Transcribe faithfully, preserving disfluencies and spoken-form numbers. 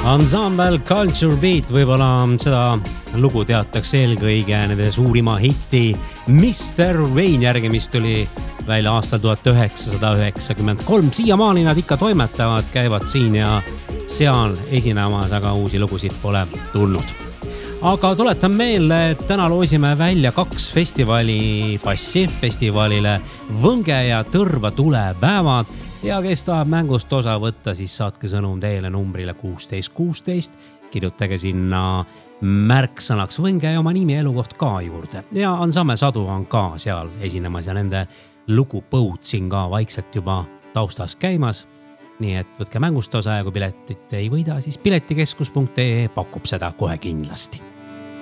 Ensemble Culture Beat, võib-olla seda lugu teatakse eelkõige nende suurima hitti mister Rain järgi, mis tuli välja aastal tuhat üheksasada üheksakümmend kolm. Siiamaani nad ikka toimetavad, käivad siin ja seal esinemas, aga uusi lugusid pole tulnud. Aga tuletan meelde, et täna loosime välja kaks festivali passi festivalile Võnge ja Tõrva tulepäevad. Ja kes tahab mängust osa võtta, siis saatke sõnum teile numbrile kuusteist kuusteist. Kirjutage sinna märksõnaks Võnge ja oma nimi ja elukoht ka juurde. Ja Ensemble Sadu on ka seal esinemas ja nende lugupõud siin ka vaikselt juba taustas käimas. Nii et võtke mängust osa ja kui piletit ei võida, siis piletikeskus punkt ee pakub seda kohe kindlasti.